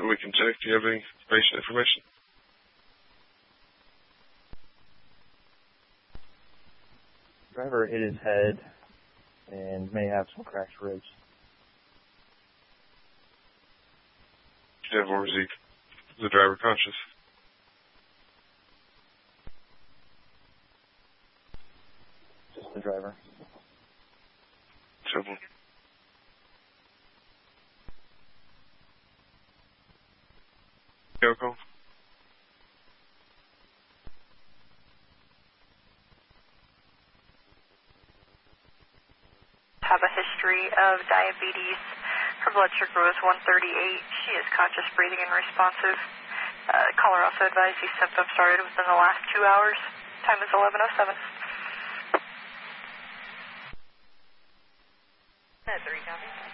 we can check. Do you have any patient information? Driver hit his head and may have some cracked ribs. Yeah, or was the driver conscious? Just the driver. Simple. Call. Have a history of diabetes. Her blood sugar was 138. She is conscious, breathing, and responsive. Caller also advised these symptoms started within the last 2 hours. Time is 11:07. 3 copy.